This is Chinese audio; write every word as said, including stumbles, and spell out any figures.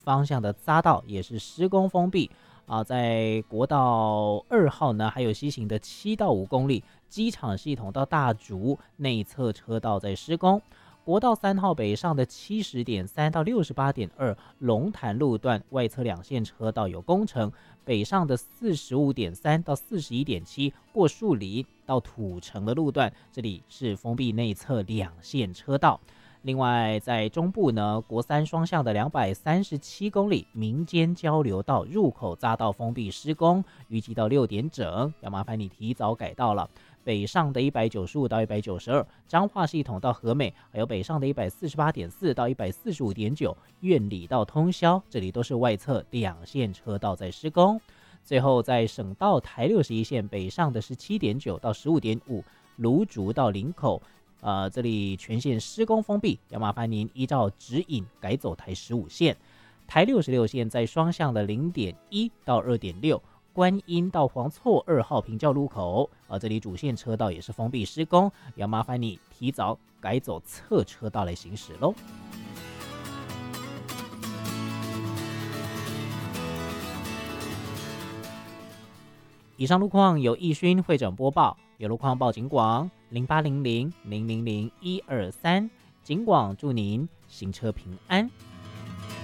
方向的匝道也是施工封闭啊，在国道二号呢，还有西行的七到五公里，机场系统到大竹内侧车道在施工。国道三号北上的七十点三到六十八点二龙潭路段外侧两线车道有工程，北上的四十五点三到四十一点七过树林到土城的路段，这里是封闭内侧两线车道。另外，在中部呢，国三双向的两百三十七公里民间交流道入口匝道封闭施工，预计到六点整，要麻烦你提早改道了。北上的一百九十五到一百九十二，彰化系统到和美，还有北上的一百四十八点四到一百四十五点九，苑里到通霄，这里都是外侧两线车道在施工。最后，在省道台六十一线北上的十七点九到十五点五，芦竹到林口。呃，这里全线施工封闭，要麻烦您依照指引改走台十五线。台六十六线在双向的零点一到二点六，观音到黄厝二号平交路口，呃，这里主线车道也是封闭施工，要麻烦你提早改走侧车道来行驶喽。以上路况由义勋会诊播报，有路况报警广零八零零零零零一二三，警广祝您行车平安。